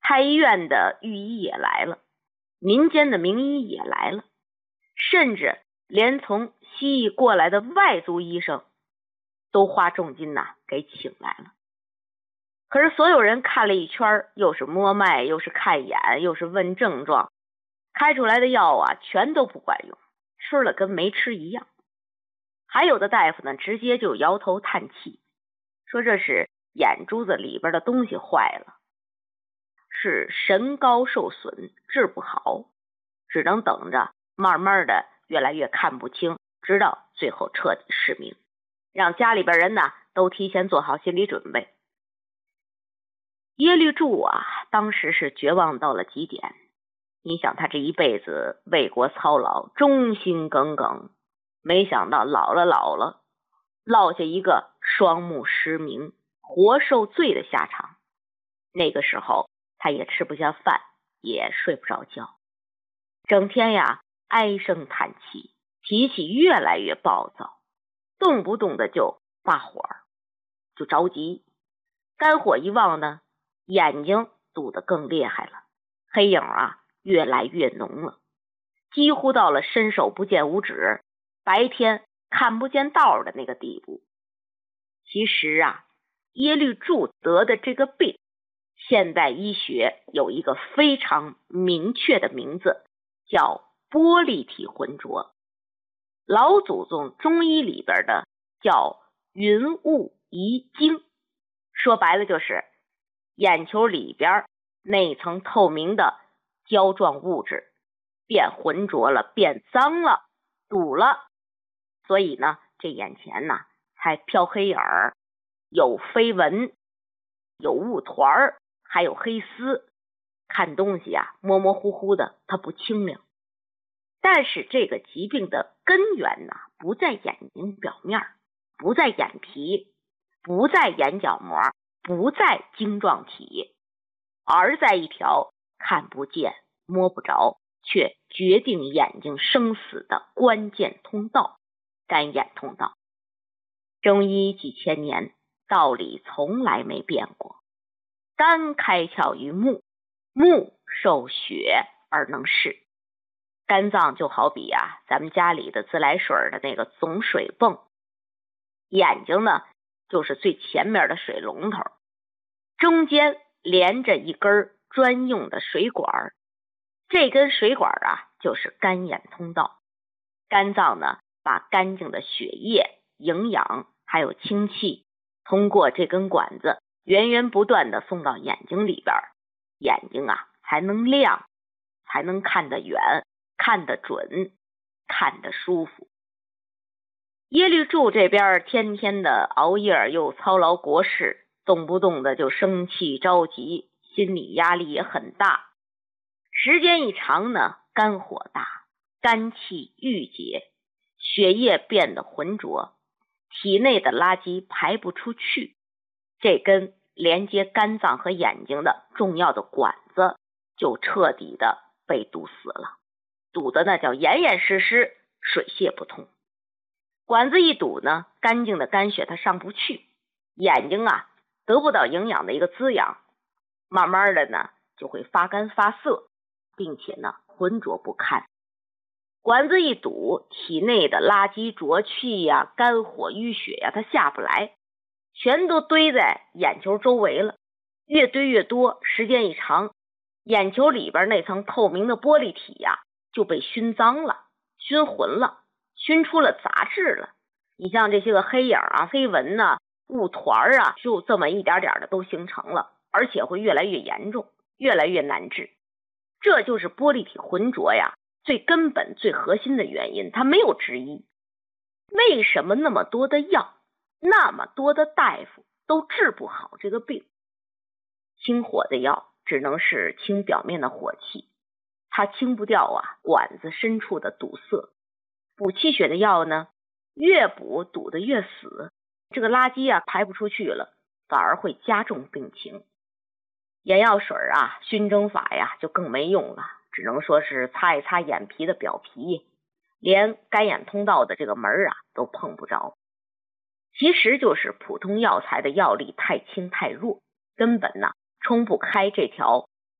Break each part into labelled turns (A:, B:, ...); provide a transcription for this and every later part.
A: 太医院的御医也来了，民间的名医也来了，甚至连从西域过来的外族医生都花重金给请来了。可是所有人看了一圈，又是摸脉，又是看眼，又是问症状，开出来的药全都不管用，吃了跟没吃一样。还有的大夫呢，直接就摇头叹气，说这是眼珠子里边的东西坏了，是神高受损，治不好，只能等着慢慢的越来越看不清，直到最后彻底失明，让家里边人都提前做好心理准备。耶律柱当时是绝望到了极点。你想他这一辈子为国操劳，忠心耿耿，没想到老了落下一个双目失明，活受罪的下场。那个时候他也吃不下饭，也睡不着觉，整天唉声叹气，脾气越来越暴躁，动不动的就发火，就着急。肝火一旺呢，眼睛堵得更厉害了，黑影越来越浓了，几乎到了伸手不见五指，白天看不见道的那个地步。其实耶律柱得的这个病，现代医学有一个非常明确的名字，叫玻璃体浑浊。老祖宗中医里边的叫云雾遗精，说白了就是眼球里边那层透明的胶状物质变浑浊了，变脏了，堵了，所以呢这眼前才飘黑影儿，有飞蚊，有雾团，还有黑丝，看东西模模糊糊的，它不清亮。但是这个疾病的根源不在眼睛表面，不在眼皮，不在眼角膜，不在晶状体，而在一条看不见摸不着却决定眼睛生死的关键通道——肝眼通道。中医几千年，道理从来没变过。肝开窍于目，目受血而能视。肝脏就好比咱们家里的自来水的那个总水泵，眼睛呢就是最前面的水龙头，中间连着一根专用的水管，这根水管就是肝眼通道。肝脏呢把干净的血液、营养还有氢气通过这根管子源源不断的送到眼睛里边，眼睛才能亮，才能看得远，看得准，看得舒服。耶律柱这边天天的熬夜又操劳国事，动不动的就生气着急，心理压力也很大。时间一长呢，肝火大，肝气郁结，血液变得浑浊，体内的垃圾排不出去，这根连接肝脏和眼睛的重要的管子就彻底的被堵死了，堵的那叫严严实实，水泄不通。管子一堵呢，干净的肝血它上不去，眼睛得不到营养的一个滋养，慢慢的呢就会发干发涩，并且呢浑浊不堪。管子一堵，体内的垃圾浊气肝火淤血它下不来，全都堆在眼球周围了，越堆越多，时间一长，眼球里边那层透明的玻璃体就被熏脏了，熏浑了，熏出了杂质了。你像这些个黑影飞蚊雾团就这么一点点的都形成了，而且会越来越严重，越来越难治。这就是玻璃体浑浊最根本最核心的原因，它没有之一。为什么那么多的药，那么多的大夫都治不好这个病？清火的药只能是清表面的火气，它清不掉管子深处的堵塞。补气血的药呢，越补堵得越死，这个垃圾排不出去了，反而会加重病情。眼药水熏蒸法就更没用了，只能说是擦一擦眼皮的表皮，连肝眼通道的这个门都碰不着。其实就是普通药材的药力太轻太弱，根本冲不开这条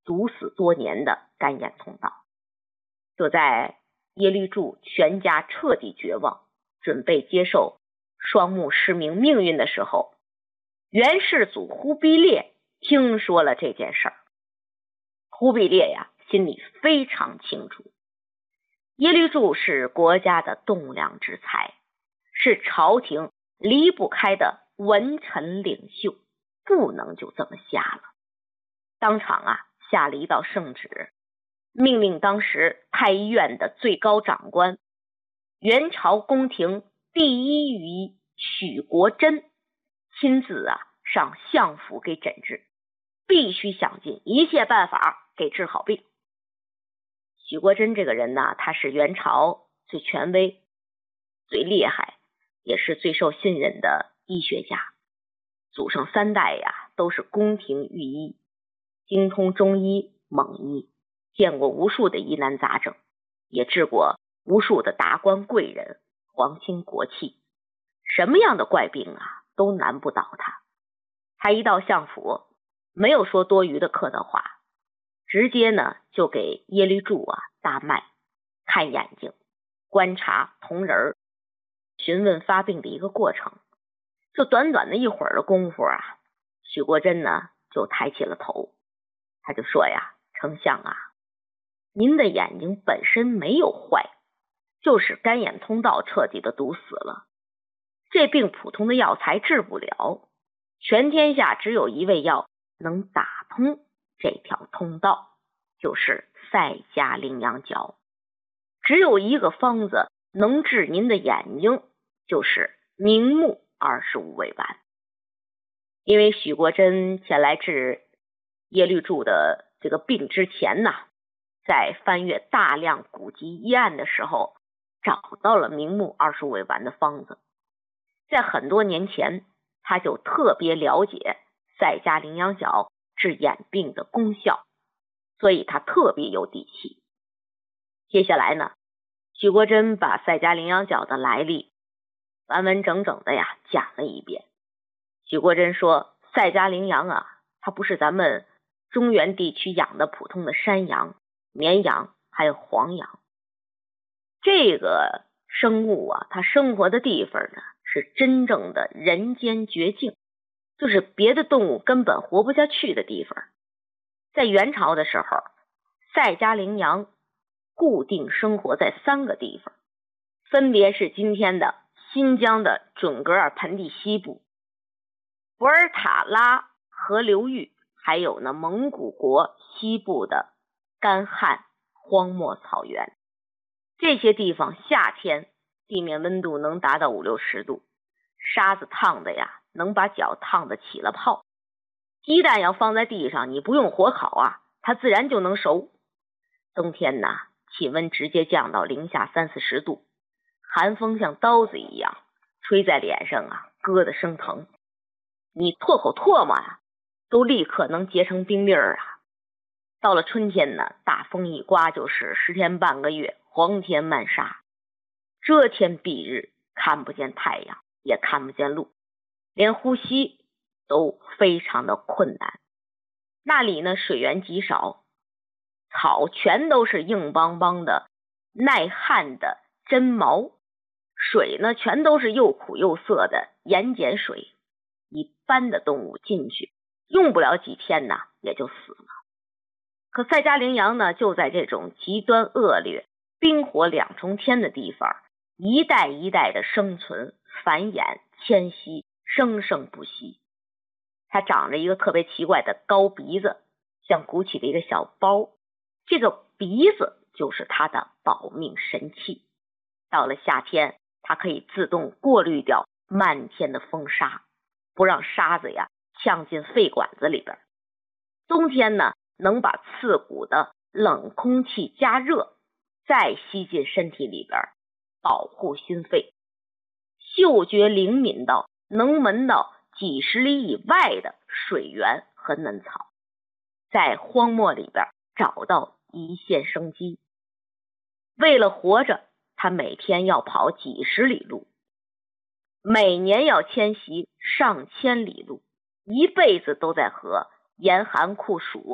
A: 毒死多年的干眼通道。就在耶律柱全家彻底绝望，准备接受双目失明命运的时候，元世祖忽必烈听说了这件事儿。忽必烈呀，心里非常清楚，耶律柱是国家的栋梁之才，是朝廷离不开的文臣领袖，不能就这么下了。当场下了一道圣旨，命令当时太医院的最高长官，元朝宫廷第一御医许国珍亲自上相府给诊治，必须想尽一切办法给治好病。许国珍这个人他是元朝最权威、最厉害，也是最受信任的医学家。祖上3代都是宫廷御医，精通中医、蒙医，见过无数的疑难杂症，也治过无数的达官贵人、皇亲国戚，什么样的怪病都难不倒他。他一到相府，没有说多余的客套话，直接就给耶律柱搭脉、看眼睛、观察瞳仁，询问发病的一个过程。就短短的一会儿的功夫许国珍就抬起了头，他就说丞相您的眼睛本身没有坏，就是干眼通道彻底的堵死了，这病普通的药材治不了，全天下只有一味药能打通这条通道，就是赛迦羚羊角。只有一个方子能治您的眼睛，就是明目25味丸。因为许国珍前来治耶律柱的这个病之前在翻阅大量古籍医案的时候，找到了明目25味丸的方子。在很多年前，他就特别了解赛迦羚羊角治眼病的功效，所以他特别有底气。接下来许国珍把赛迦羚羊角的来历完完整整的讲了一遍。许国珍说，赛迦羚羊它不是咱们中原地区养的普通的山羊、绵羊还有黄羊，这个生物它生活的地方是真正的人间绝境，就是别的动物根本活不下去的地方。在元朝的时候，赛迦羚羊固定生活在3个地方，分别是今天的新疆的准噶尔盆地西部、博尔塔拉河流域，还有蒙古国西部的干旱荒漠草原。这些地方夏天地面温度能达到50-60度，沙子烫的能把脚烫得起了泡。鸡蛋要放在地上，你不用火烤它自然就能熟。冬天气温直接降到零下30-40度，寒风像刀子一样吹在脸上割得生疼，你唾口唾沫都立刻能结成冰粒儿到了春天大风一刮就是10天半个月，黄天漫沙，遮天蔽日，看不见太阳，也看不见路，连呼吸都非常的困难。那里水源极少，草全都是硬邦邦的耐旱的针毛，水全都是又苦又涩的盐碱水，一般的动物进去用不了几天也就死了。可赛迦羚羊就在这种极端恶劣、冰火两重天的地方，一代一代的生存、繁衍、迁徙，生生不息。它长着一个特别奇怪的高鼻子，像鼓起的一个小包，这个鼻子就是它的保命神器。到了夏天，它可以自动过滤掉漫天的风沙，不让沙子呛进肺管子里边。冬天能把刺骨的冷空气加热，再吸进身体里边，保护心肺。嗅觉灵敏到能闻到几十里以外的水源和嫩草，在荒漠里边找到一线生机。为了活着，他每天要跑几十里路，每年要迁徙上千里路，一辈子都在和严寒酷暑